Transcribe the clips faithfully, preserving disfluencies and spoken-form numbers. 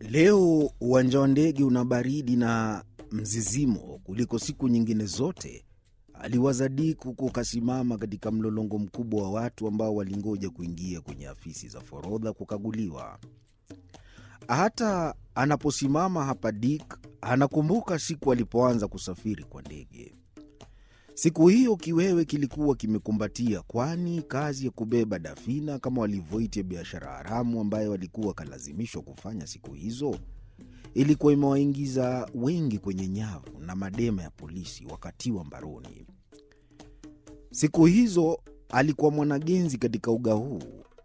Leo uwanja wa ndege una baridi na mzizimo kuliko siku nyingine zote, aliwaza Dick huku kasimama katika mlolongo mkubwa wa watu ambao walingoja kuingia kwenye afisi za forodha kukaguliwa. Hata anaposimama hapa, Dick anakumbuka siku alipoanza kusafiri kwa ndege. Siku hiyo kiwewe kilikuwa kimekumbatia, kwani kazi ya kubeba dafina kama walivyoita biashara haramu ambayo walikuwa kalazimishwa kufanya siku hizo ilikuwa imewaingiza wengi kwenye nyavu na madema ya polisi wakatiwa mbaroni. Siku hizo alikuwa mwanagenzi katika uga huu,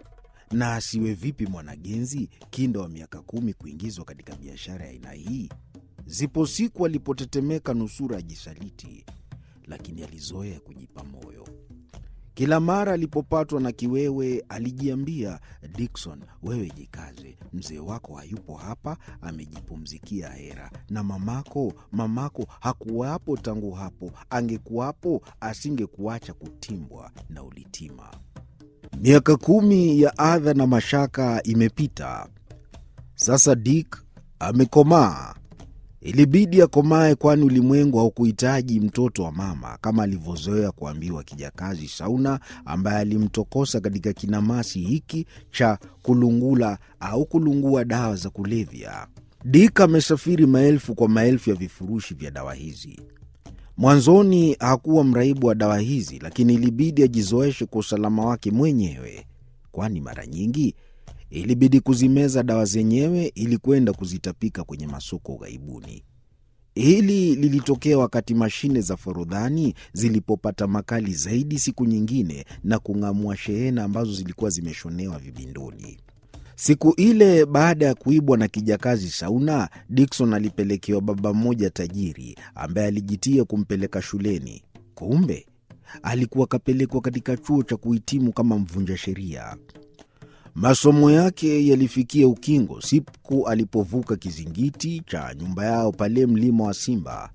na asiwe vipi mwanagenzi kinda wa miaka kumi kuingizwa katika biashara ya aina hii? Zipo siku alipotetemeka nusura ajisaliti, lakini alizoea kujipa moyo. Kila mara alipopatwa na kiwewe alijiambia, Dickson, wewe jikaze, mzee wako hayupo hapa, amejipumzikia hera, na mamako, mamako hakuwapo tangu hapo, angekuwapo asingekuacha kutimbwa na ulitima. Miaka kumi ya adha na mashaka imepita. Sasa Dick amekomaa. Ilibidi akomae, kwani ulimwengu haukuhitaji mtoto wa mama kama alivyozoea kuambiwa kijakazi Sauna ambaye alimtokosa katika kinamasi hiki cha kulungula au kulungua dawa za kulevya. Dick amesafiri maelfu kwa maelfu ya vifurushi vya dawa hizi. Mwanzoni hakuwa mraibu wa dawa hizi, lakini ilibidi ajizoeshe kwa usalama wake mwenyewe, kwani mara nyingi ilibidi kuzimeza dawa zenyewe ili kwenda kuzitapika kwenye masoko ghaibuni. Hili lilitokea wakati mashine za forodhani zilipopata makali zaidi siku nyingine na kung'amua shehena ambazo zilikuwa zimeshonewa vibindoni. Siku ile baada ya kuibwa na kijakazi Sauna, Dickson alipelekewa baba mmoja tajiri ambaye alijitia kumpeleka shuleni. Kumbe alikuwa kapelekwa katika chuo cha kuhitimu kama mvunja sheria. Masomo yake yalifikia ukingo siku alipovuka kizingiti cha nyumba yao pale mlima wa Simba.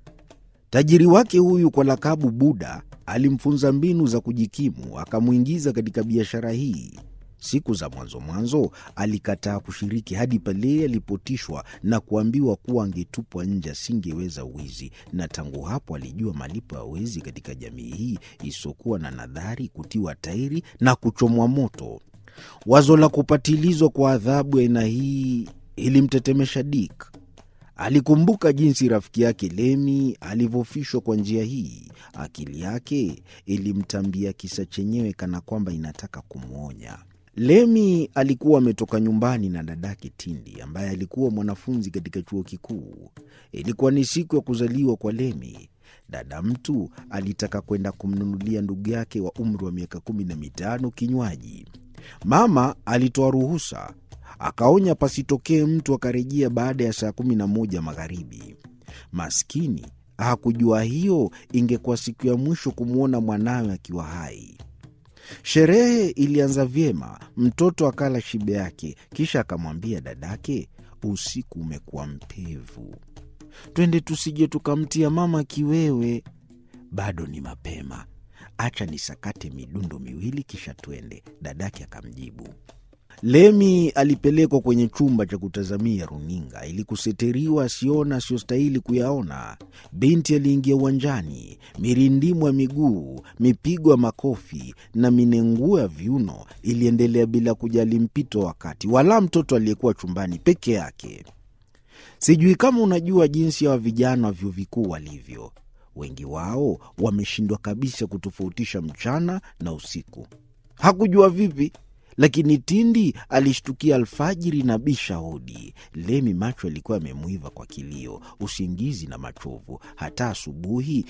Tajiri wake huyu kwa lakabu Buda alimfunza mbinu za kujikimu, akamuingiza katika biashara hii. Siku za mwanzo mwanzo alikataa kushiriki hadi pale alipotishwa na kuambiwa kuwa angetupwa nje asingeweza uwizi, na tangu hapo alijua malipo ya wezi katika jamii hii isokuwa na nadhari, kutiwa tairi na kuchomwa moto. Wazo la kupatilizwa kwa adhabu ya aina hii ilimtetemesha Dick. Alikumbuka jinsi rafiki yake Lemi alivyofishwa kwa njia hii. Akili yake ilimtambia kisa chenyewe kana kwamba inataka kumwonya. Lemi alikuwa ametoka nyumbani na dadake Tindi ambaye alikuwa mwanafunzi katika chuo kikuu. Ilikuwa ni siku ya kuzaliwa kwa Lemi. Dada mtu alitaka kwenda kumnunulia ndugu yake wa umri wa miaka kumi na mitano kinywaji. Mama alitoa ruhusa, akaonya pasitokee mtu akarejea baada ya saa kumi na moja magharibi. Maskini hakujua hiyo ingekuwa siku ya mwisho kumwona mwanawe akiwa hai. Sherehe ilianza vyema, mtoto akala shibe yake, kisha akamwambia dadake, usiku umekuwa mpevu, twende tusije tukamtia mama kiwewe. Bado ni mapema, acha nisakate midundo miwili kisha twende, dadake akamjibu. Lemi alipelekwa kwenye chumba cha kutazamia runinga ili kuseteriwa asiona asiyostahili kuyaona. Binti aliingia uwanjani, mirindimo ya miguu, mipigo ya makofi na minenguo ya viuno iliendelea bila kujali mpito wakati wala mtoto aliyekuwa chumbani peke yake. Sijui kama unajua jinsi ya vijana wa vyuo vikuu walivyo. Wengi wao wameshindwa kabisa kutofautisha mchana na usiku. Hakujua vipi, lakini Tindi alishtukia alfajiri na bisha hodi. Lemi macho alikuwa yamemwiva kwa kilio, usingizi na machovu. Hata asubuhi